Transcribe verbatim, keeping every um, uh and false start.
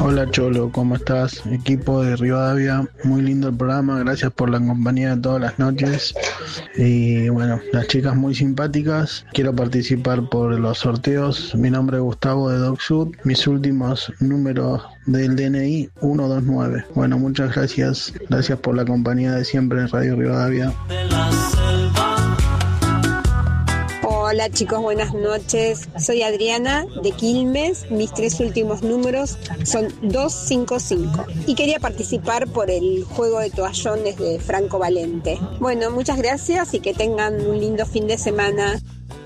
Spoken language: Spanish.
Hola Cholo, ¿cómo estás? Equipo de Rivadavia, muy lindo el programa, gracias por la compañía de todas las noches. Y bueno, las chicas muy simpáticas, quiero participar por los sorteos. Mi nombre es Gustavo de DocSud, mis últimos números del D N I ciento veintinueve. Bueno, muchas gracias, gracias por la compañía de siempre en Radio Rivadavia. Hola chicos, buenas noches. Soy Adriana de Quilmes. Mis tres últimos números son doscientos cincuenta y cinco. Y quería participar por el juego de toallones de Franco Valente. Bueno, muchas gracias y que tengan un lindo fin de semana.